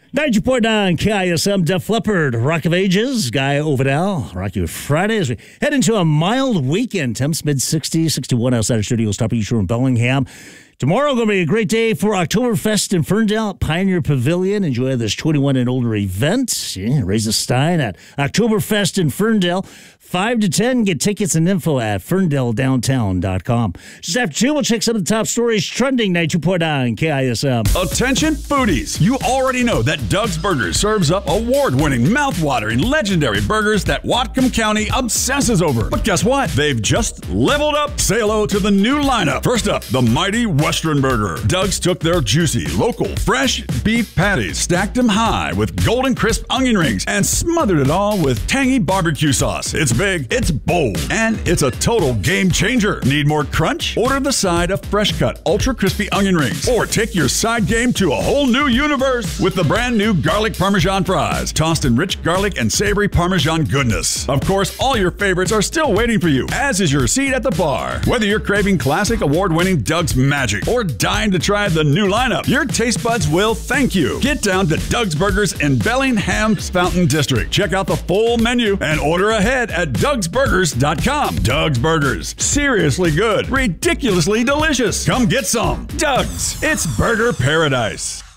90.9 KISM, Def Leppard, Rock of Ages, Guy Ovidal, Rock You Friday as we head into a mild weekend. Temps mid-60s, 61 outside of studios, top of East Shore in Bellingham. Tomorrow going to be a great day for Oktoberfest in Ferndale at Pioneer Pavilion. Enjoy this 21 and older event. Raise a stein at Oktoberfest in Ferndale. 5 to 10. Get tickets and info at ferndaledowntown.com. Just after 2, we'll check some of the top stories trending. 92.9 KISM. Attention foodies. You already know that Doug's Burgers serves up award-winning, mouth-watering, legendary burgers that Whatcom County obsesses over. But guess what? They've just leveled up. Say hello to the new lineup. First up, the mighty Western Burger. Doug's took their juicy, local, fresh beef patties, stacked them high with golden crisp onion rings, and smothered it all with tangy barbecue sauce. It's big, it's bold, and it's a total game changer. Need more crunch? Order the side of fresh cut, ultra crispy onion rings, or take your side game to a whole new universe with the brand new garlic parmesan fries, tossed in rich garlic and savory parmesan goodness. Of course, all your favorites are still waiting for you, as is your seat at the bar. Whether you're craving classic award-winning Doug's Magic or dying to try the new lineup, your taste buds will thank you. Get down to Doug's Burgers in Bellingham's Fountain District. Check out the full menu and order ahead at DougsBurgers.com. Doug's Burgers. Seriously good. Ridiculously delicious. Come get some. Doug's. It's burger paradise.